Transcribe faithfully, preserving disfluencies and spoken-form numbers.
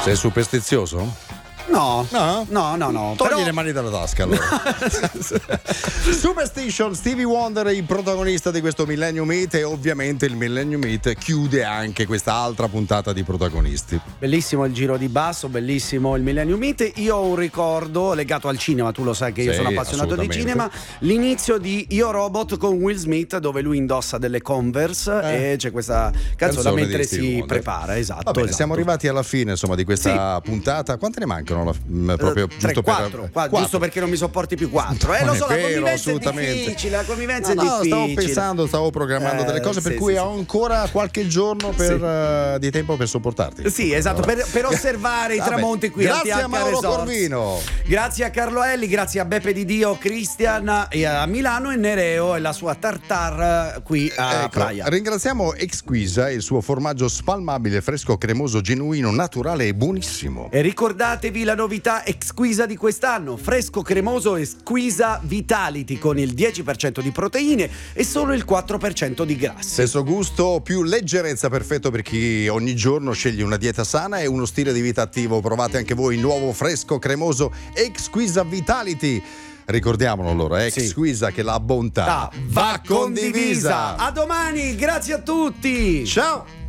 Sei superstizioso? No, no, no, no, no. Togli però... le mani dalla tasca allora. Superstition, Stevie Wonder, il protagonista di questo Millennium Meet, e ovviamente il Millennium Meet chiude anche questa altra puntata di protagonisti. Bellissimo il giro di basso, bellissimo il Millennium Meet. Io ho un ricordo legato al cinema, tu lo sai che io sì, sono appassionato di cinema, l'inizio di Io Robot con Will Smith, dove lui indossa delle Converse eh. e c'è questa canzone, canzone mentre si Wonder. prepara. Esatto, Va bene, esatto. Siamo arrivati alla fine insomma di questa sì. puntata. Quante ne mancano? La, proprio uh, tre, giusto quattro, per, quattro, giusto perché non mi sopporti più quattro. Eh, lo so, la vero, convivenza è difficile, la convivenza no, è no, difficile. Stavo pensando, stavo programmando eh, delle cose per sì, cui sì, ho ancora qualche giorno per, sì. uh, di tempo per sopportarti. Sì, esatto, per, per osservare i tramonti qui. Grazie a Mauro Corvino. Grazie a Carlo Elli, grazie a Beppe Di Dio, Cristian e a Milano e Nereo e la sua tartar qui a ecco, Praia. Ringraziamo Exquisa, il suo formaggio spalmabile, fresco, cremoso, genuino, naturale e buonissimo. E ricordatevi la novità Exquisa di quest'anno, fresco, cremoso e Squisa Vitality con il dieci per cento di proteine e solo il quattro per cento di grassi. Stesso gusto, più leggerezza, perfetto per chi ogni giorno sceglie una dieta sana e uno stile di vita attivo. Provate anche voi il nuovo fresco, cremoso Exquisa Vitality. Ricordiamolo allora, Exquisa, sì. che la bontà va condivisa. A domani, grazie a tutti. Ciao.